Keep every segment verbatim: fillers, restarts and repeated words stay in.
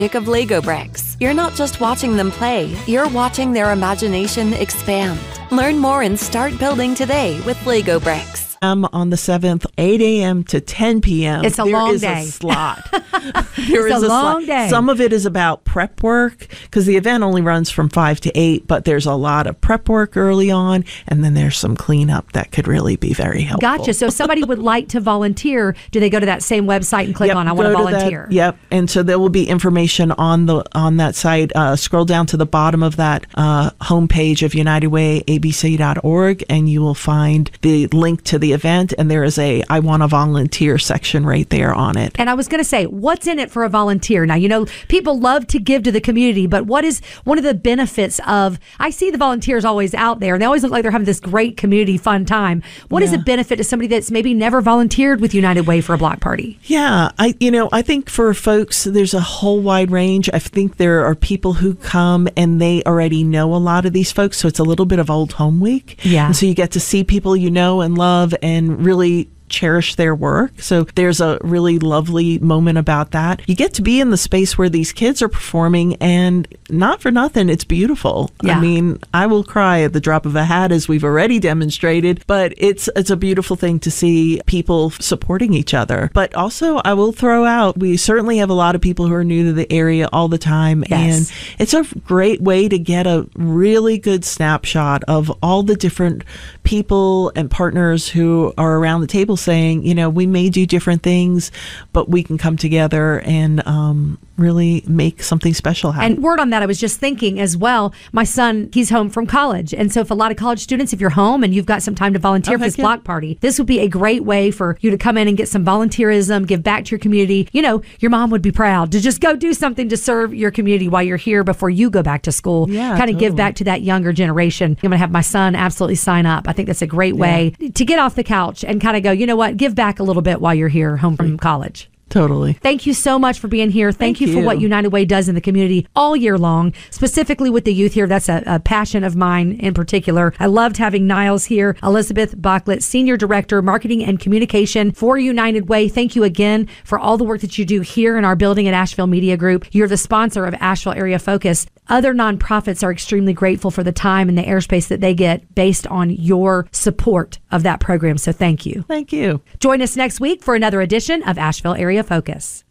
of Lego bricks. You're not just watching them play, you're watching their imagination expand. Learn more and start building today with Lego bricks. Um, on the seventh, eight a.m. to ten p.m. It's a there long is day. A slot. There it's is a, a long slot. day. Some of it is about prep work because the event only runs from five to eight, but there's a lot of prep work early on, and then there's some cleanup that could really be very helpful. Gotcha. So if somebody would like to volunteer, do they go to that same website and click Yep, on I want to go volunteer? That, yep. And so there will be information on the on that site. Uh, scroll down to the bottom of that uh, homepage of united way a b c dot org, and you will find the link to the event, and there is a I want to volunteer section right there on it. And I was going to say, what's in it for a volunteer? Now, you know, people love to give to the community, but what is one of the benefits of, I see the volunteers always out there, and they always look like they're having this great community fun time. What yeah. is a benefit to somebody that's maybe never volunteered with United Way for a block party? Yeah, I you know, I think for folks, there's a whole wide range. I think there are people who come and they already know a lot of these folks, so it's a little bit of old home week. Yeah. And so you get to see people you know and love and really cherish their work. So there's a really lovely moment about that. You get to be in the space where these kids are performing, and not for nothing, it's beautiful. Yeah. I mean, I will cry at the drop of a hat, as we've already demonstrated, but it's it's a beautiful thing to see people supporting each other. But also, I will throw out, we certainly have a lot of people who are new to the area all the time, Yes. and it's a great way to get a really good snapshot of all the different people and partners who are around the table saying, you know, we may do different things, but we can come together and um, really make something special happen. And word on that, I was just thinking as well, my son, he's home from college. And so if a lot of college students, if you're home and you've got some time to volunteer Oh, for this heck yeah. block party, this would be a great way for you to come in and get some volunteerism, give back to your community. You know, your mom would be proud to just go do something to serve your community while you're here before you go back to school. Yeah, kind of totally. give back to that younger generation. I'm going to have my son absolutely sign up. I think that's a great way to get off the couch and kind of go, you know what, give back a little bit while you're here home from college. Totally. Thank you so much for being here. Thank, Thank you, for you. what United Way does in the community all year long, specifically with the youth here. That's a, a passion of mine in particular. I loved having Niles here. Elizabeth Bachlet, Senior Director, Marketing and Communication for United Way. Thank you again for all the work that you do here in our building at Asheville Media Group. You're the sponsor of Asheville Area Focus. Other nonprofits are extremely grateful for the time and the airspace that they get based on your support of that program. So thank you. Thank you. Join us next week for another edition of Asheville Area Focus.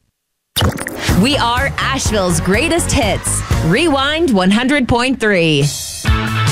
We are Asheville's greatest hits. Rewind one hundred point three.